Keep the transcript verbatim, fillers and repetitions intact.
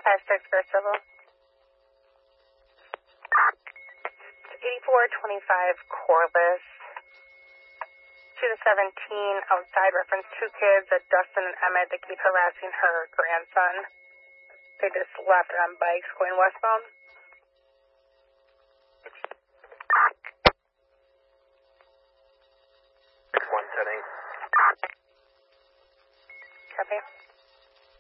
five six for civil. eighty-four twenty-five Corliss. two to seventeen outside, reference two kids at Dustin and Emmett that keep harassing her grandson. They just left on bikes going westbound. six one setting. Copy.